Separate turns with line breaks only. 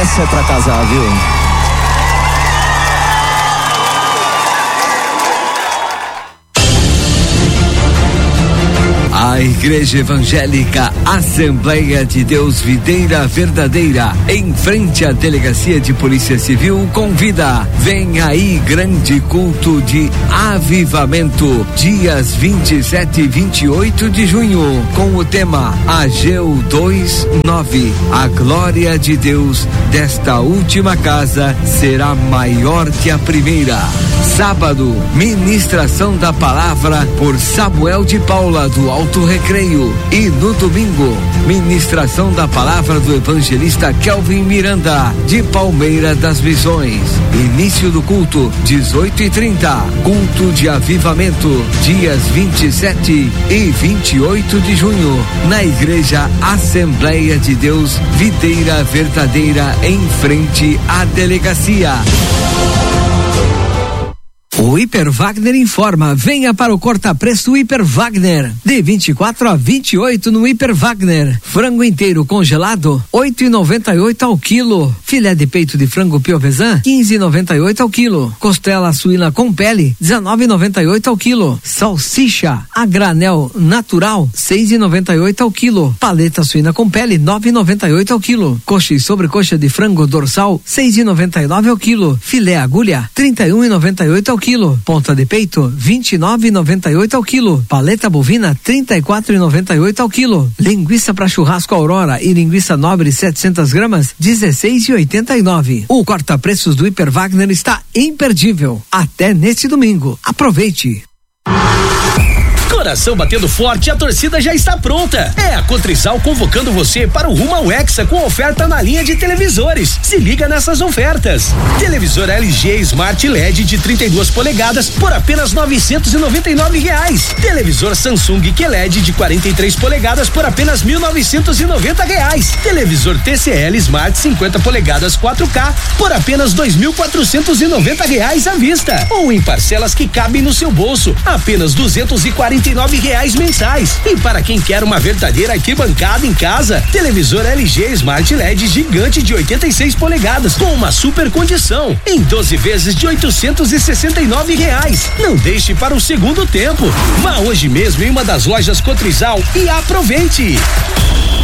Essa é pra casar, viu?
A Igreja Evangélica Assembleia de Deus Videira Verdadeira, em frente à Delegacia de Polícia Civil, convida. Vem aí grande culto de avivamento, dias 27 e 28 de junho, com o tema Ageu 2:9. A glória de Deus desta última casa será maior que a primeira. Sábado, ministração da palavra por Samuel de Paula, do Alto Recreio. E no domingo, ministração da palavra do evangelista Kelvin Miranda, de Palmeira das Missões. Início do culto, 18h30. Culto de avivamento, dias 27 e 28 de junho, na Igreja Assembleia de Deus Videira Verdadeira, em frente à delegacia. O Hiper Wagner informa, venha para o corta-preço Hiper Wagner, de 24 a 28 no Hiper Wagner. Frango inteiro congelado, 8,98 ao quilo. Filé de peito de frango piovesan, 15,98 ao quilo. Costela suína com pele, 19,98 ao quilo. Salsicha a granel natural, 6,98 ao quilo. Paleta suína com pele, 9,98 ao quilo. Coxa e sobrecoxa de frango dorsal, 6,99 ao quilo. Filé agulha, 31,98 ao quilo. Ponta de peito, 29,98 ao quilo. Paleta bovina, 34,98 ao quilo. Linguiça para churrasco Aurora e linguiça nobre 700 gramas, 16,89. O corta-preços do Hiper Wagner está imperdível. Até neste domingo. Aproveite.
Coração batendo forte, a torcida já está pronta. É a Cotrizal convocando você para o rumo ao Hexa com oferta na linha de televisores. Se liga nessas ofertas. Televisor LG Smart LED de 32 polegadas por apenas R$999. Televisor Samsung QLED de 43 polegadas por apenas R$1.990. Televisor TCL Smart 50 polegadas 4K por apenas R$2.490 à vista. Ou em parcelas que cabem no seu bolso, apenas R$249 mensais. E para quem quer uma verdadeira arquibancada em casa, televisor LG Smart LED gigante de 86 polegadas com uma super condição em 12 vezes de R$869. Não deixe para o segundo tempo. Vá hoje mesmo em uma das lojas Cotrizal e aproveite.